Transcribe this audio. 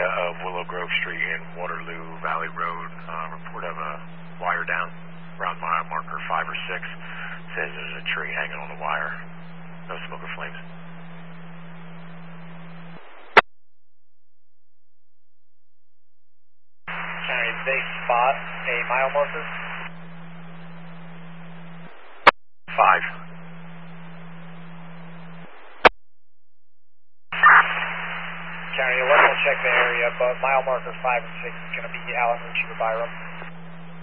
of Willow Grove Street and Waterloo Valley Road. Report of a wire down around mile marker 5 or 6. Says there's a tree hanging on the wire. No smoke or flames. County, did they spot a mile marker? 5. County 11 will check the area, but mile marker 5 and 6 is going to be Alan Ritchie or Byram.